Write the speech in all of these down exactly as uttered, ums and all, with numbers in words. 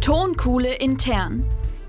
Tonkuhle intern.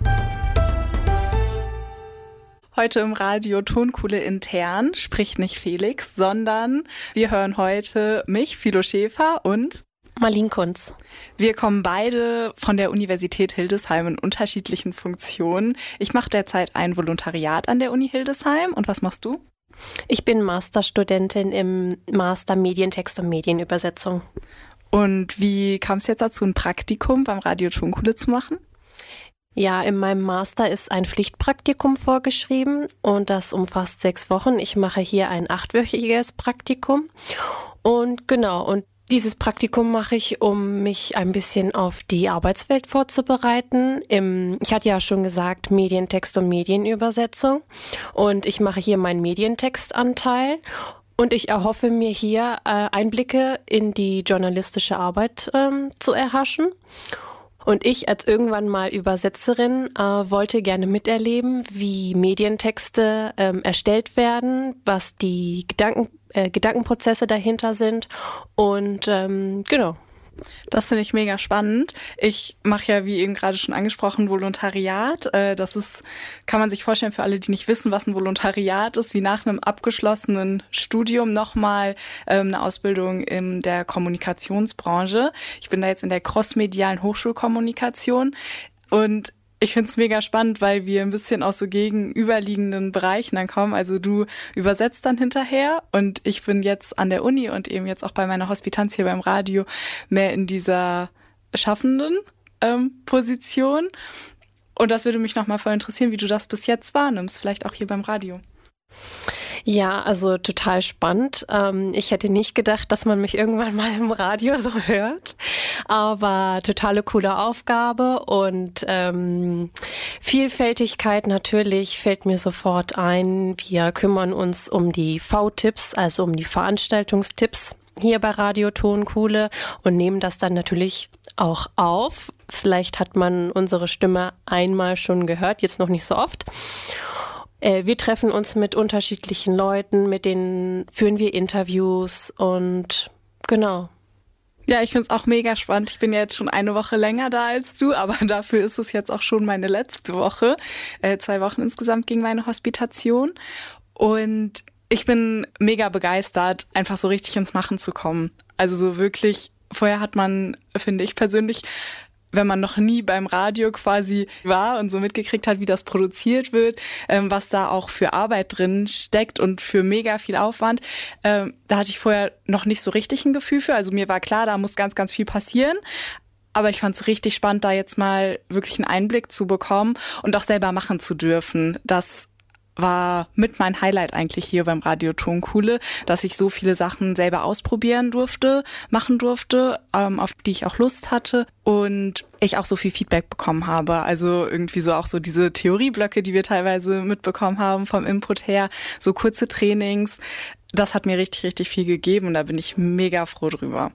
Heute im Radio Tonkuhle intern spricht nicht Felix, sondern wir hören heute mich, Philo Schäfer und Marlene Kunz. Wir kommen beide von der Universität Hildesheim in unterschiedlichen Funktionen. Ich mache derzeit ein Volontariat an der Uni Hildesheim. Und was machst du? Ich bin Masterstudentin im Master Medientext und Medienübersetzung. Und wie kam es jetzt dazu, ein Praktikum beim Radio Tonkuhle zu machen? Ja, in meinem Master ist ein Pflichtpraktikum vorgeschrieben und das umfasst sechs Wochen. Ich mache hier ein achtwöchiges Praktikum und genau, und dieses Praktikum mache ich, um mich ein bisschen auf die Arbeitswelt vorzubereiten. Im, ich hatte ja schon gesagt, Medientext und Medienübersetzung und ich mache hier meinen Medientextanteil. Und ich erhoffe mir hier äh, Einblicke in die journalistische Arbeit ähm, zu erhaschen. Und ich als irgendwann mal Übersetzerin äh, wollte gerne miterleben, wie Medientexte ähm, erstellt werden, was die Gedanken, äh, Gedankenprozesse dahinter sind. Und ähm, genau. Das finde ich mega spannend. Ich mache ja, wie eben gerade schon angesprochen, Volontariat. Das ist, kann man sich vorstellen, für alle, die nicht wissen, was ein Volontariat ist, wie nach einem abgeschlossenen Studium nochmal eine Ausbildung in der Kommunikationsbranche. Ich bin da jetzt in der crossmedialen Hochschulkommunikation und ich finde es mega spannend, weil wir ein bisschen aus so gegenüberliegenden Bereichen dann kommen. Also du übersetzt dann hinterher und ich bin jetzt an der Uni und eben jetzt auch bei meiner Hospitanz hier beim Radio mehr in dieser schaffenden ähm, Position. Und das würde mich nochmal voll interessieren, wie du das bis jetzt wahrnimmst, vielleicht auch hier beim Radio. Ja, also total spannend. Ich hätte nicht gedacht, dass man mich irgendwann mal im Radio so hört, aber totale coole Aufgabe und ähm, Vielfältigkeit natürlich fällt mir sofort ein. Wir kümmern uns um die V-Tipps, also um die Veranstaltungstipps hier bei Radio Tonkuhle und nehmen das dann natürlich auch auf. Vielleicht hat man unsere Stimme einmal schon gehört, jetzt noch nicht so oft. Wir treffen uns mit unterschiedlichen Leuten, mit denen führen wir Interviews und genau. Ja, ich finde es auch mega spannend. Ich bin ja jetzt schon eine Woche länger da als du, aber dafür ist es jetzt auch schon meine letzte Woche. Äh, zwei Wochen insgesamt ging meine Hospitation und ich bin mega begeistert, einfach so richtig ins Machen zu kommen. Also so wirklich, vorher hat man, finde ich persönlich, wenn man noch nie beim Radio quasi war und so mitgekriegt hat, wie das produziert wird, ähm, was da auch für Arbeit drin steckt und für mega viel Aufwand, ähm, da hatte ich vorher noch nicht so richtig ein Gefühl für. Also mir war klar, da muss ganz, ganz viel passieren. Aber ich fand es richtig spannend, da jetzt mal wirklich einen Einblick zu bekommen und auch selber machen zu dürfen. Das war mit mein Highlight eigentlich hier beim Radio Tonkuhle, dass ich so viele Sachen selber ausprobieren durfte, machen durfte, ähm, auf die ich auch Lust hatte und ich auch so viel Feedback bekommen habe. Also irgendwie so auch so diese Theorieblöcke, die wir teilweise mitbekommen haben vom Input her, so kurze Trainings. Das hat mir richtig, richtig viel gegeben und da bin ich mega froh drüber.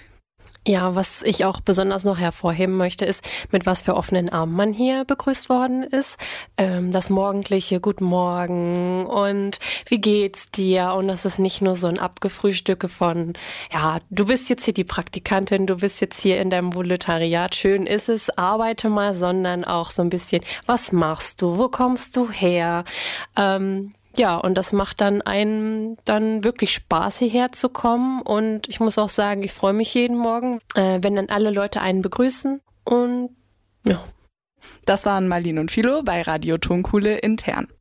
Ja, was ich auch besonders noch hervorheben möchte, ist, mit was für offenen Armen man hier begrüßt worden ist. Ähm, das morgendliche Guten Morgen und wie geht's dir? Und das ist nicht nur so ein Abgefrühstücke von, ja, du bist jetzt hier die Praktikantin, du bist jetzt hier in deinem Volontariat, schön ist es, arbeite mal, sondern auch so ein bisschen, was machst du? Wo kommst du her? Ähm, Ja, und das macht dann einen dann wirklich Spaß, hierher zu kommen. Und ich muss auch sagen, ich freue mich jeden Morgen, äh, wenn dann alle Leute einen begrüßen. Und ja. Das waren Marlene und Philo bei Radio Tonkuhle intern.